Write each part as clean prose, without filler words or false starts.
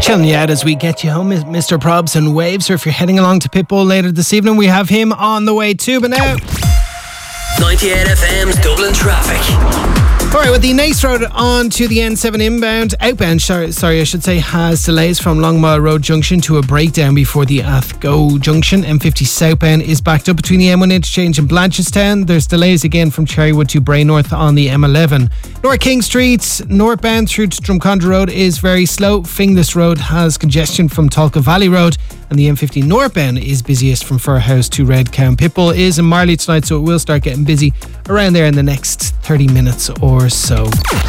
Chilling you out as we get you home, Mr. Probs and Waves. Or if you're heading along to Pitbull later this evening, we have him on the way too. But now 98 FM's Dublin traffic. Alright, with the Naas Road on to the N7 outbound, sorry, I should say, has delays from Longmire Road Junction to a breakdown before the Athgo Junction. M50 southbound is backed up between the M1 interchange and Blanchardstown. There's delays again from Cherrywood to Bray North on the M11. North King Street, northbound through to Drumcondra Road is very slow. Finglas Road has congestion from Tolka Valley Road. And the M50 northbound is busiest from Furhouse to Redcown. Pitbull is in Marley tonight, so it will start getting busy around there in the next 30 minutes or so.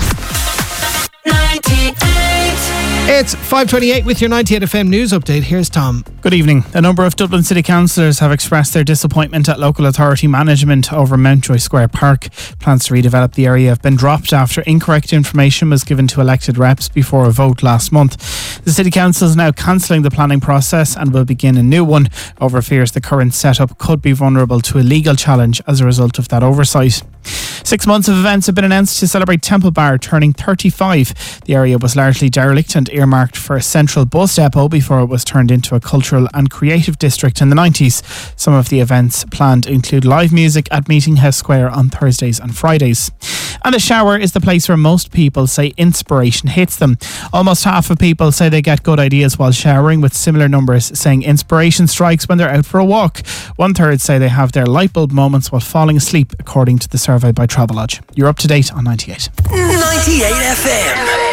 98. It's 5:28 with your 98 FM news update. Here's Tom. Good evening. A number of Dublin City councillors have expressed their disappointment at local authority management over Mountjoy Square Park. Plans to redevelop the area have been dropped after incorrect information was given to elected reps before a vote last month. The City Council is now cancelling the planning process and will begin a new one over fears the current setup could be vulnerable to a legal challenge as a result of that oversight. 6 months of events have been announced to celebrate Temple Bar turning 35. The area was largely derelict and earmarked for a central bus depot before it was turned into a cultural and creative district in the 90s. Some of the events planned include live music at Meeting House Square on Thursdays and Fridays. And a shower is the place where most people say inspiration hits them. Almost half of people say they get good ideas while showering, with similar numbers saying inspiration strikes when they're out for a walk. 1/3 say they have their light bulb moments while falling asleep, according to the survey by Travelodge. You're up to date on 98. 98 FM.